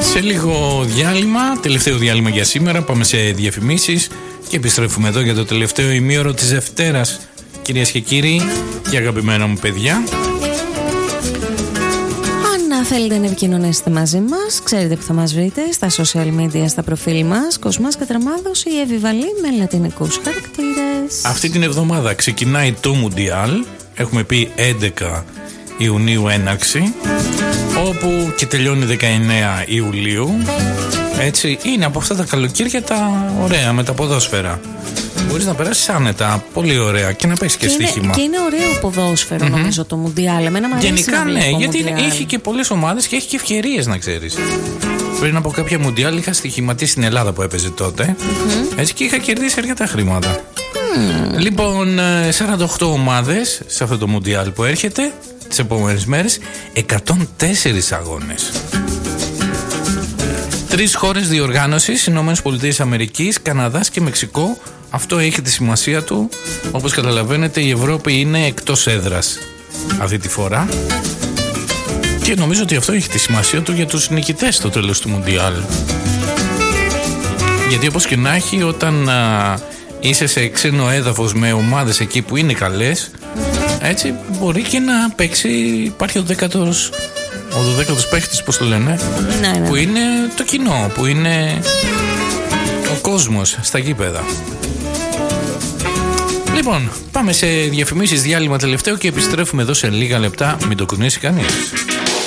Σε λίγο διάλειμμα, τελευταίο διάλειμμα για σήμερα. Πάμε σε διαφημίσεις και επιστρέφουμε εδώ για το τελευταίο ημίωρο της Δευτέρας. Κυρίες και κύριοι και αγαπημένα μου παιδιά, αν θέλετε να επικοινωνήσετε μαζί μας, ξέρετε που θα μας βρείτε στα social media, στα προφίλ μας, Κοσμάς Κατραμάδος ή Εύη Βαλή με λατινικούς χαρακτήρες. αυτή την εβδομάδα ξεκινάει το Μουντιάλ. Έχουμε πει 11 Ιουνίου έναρξη, όπου και τελειώνει 19 Ιουλίου. Έτσι, είναι από αυτά τα καλοκαίρια τα ωραία με τα ποδόσφαιρα. Μπορείς να περάσεις άνετα, πολύ ωραία, και να παίξεις και στοίχημα. Και είναι ωραίο ποδόσφαιρο, νομίζω, το Μουντιάλ. Εμένα μου αρέσει. Γενικά, να ναι, γιατί Μουντιάλ. έχει και πολλές ομάδες και έχει και ευκαιρίες, να ξέρεις. Πριν από κάποια Μουντιάλ είχα στοιχηματίσει στην Ελλάδα που έπαιζε τότε. Έτσι, και είχα κερδίσει αρκετά χρήματα. Λοιπόν, 48 ομάδες σε αυτό το Μουντιάλ που έρχεται τις επόμενες μέρες, 104 αγώνες. 3 χώρες διοργάνωσης, ΗΠΑ, Καναδάς και Μεξικό. Αυτό έχει τη σημασία του. Όπως καταλαβαίνετε, η Ευρώπη είναι εκτός έδρας αυτή τη φορά. Και νομίζω ότι αυτό έχει τη σημασία του για τους νικητές στο τέλος του Μουντιάλ. Γιατί όπως και να έχει, όταν είσαι σε ξένο έδαφος με ομάδες εκεί που είναι καλές, έτσι μπορεί και να παίξει. Υπάρχει ο 12ος παίχτης, πώς το λένε, Ναι. που είναι το κοινό, που είναι ο κόσμος στα γήπεδα. Λοιπόν, πάμε σε διαφημίσεις, διάλειμμα τελευταίο και επιστρέφουμε εδώ σε λίγα λεπτά. Μην το κουνήσει κανείς.